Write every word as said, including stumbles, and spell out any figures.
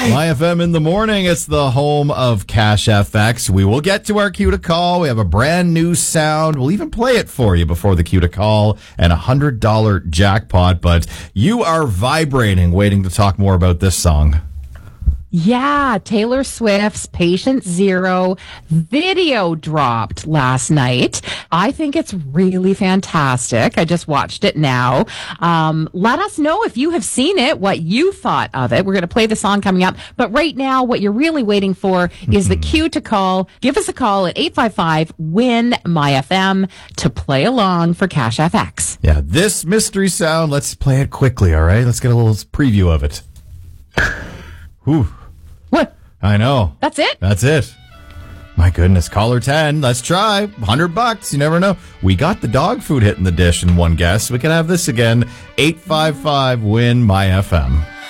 My F M in the morning. It's the home of Cash F X. We will get to our cue to call. We have a brand new sound. We'll even play it for you before the cue to call and a one hundred dollars jackpot. But you are vibrating, waiting to talk more about this song. Yeah, Taylor Swift's Patient Zero video dropped last night. I think it's really fantastic. I just watched it now. Um, let us know if you have seen it, what you thought of it. We're going to play the song coming up. But right now, what you're really waiting for is the cue to call. Give us a call at eight five five, win my F M to play along for Cash F X. Yeah, this mystery sound, let's play it quickly, all right? Let's get a little preview of it. Whew. What? I know. That's it? That's it. My goodness. Caller ten. Let's try. one hundred bucks. You never know. We got the dog food hitting the dish in one guess. We can have this again. eight five five, win my F M.